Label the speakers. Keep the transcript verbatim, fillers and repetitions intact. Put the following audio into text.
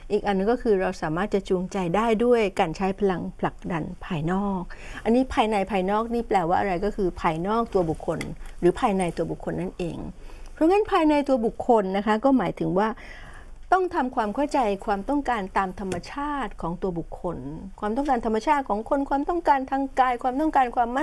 Speaker 1: อีกอันนึงก็คือเราสามารถจะจูงใจได้ด้วยการใช้พลังผลักดันภายนอกอันนี้ภายในภายนอกนี่แปลว่าอะไรก็คือภายนอกตัวบุคคลหรือภายในตัวบุคคลนั่นเองเพราะงั้นภายในตัวบุคคลนะคะก็หมายถึงว่าต้องทำความเข้าใจความต้องการตามธรรมชาติของตัวบุคคลความต้องการธรรมชาติของคนความต้องการทางกายความต้องการความมั่น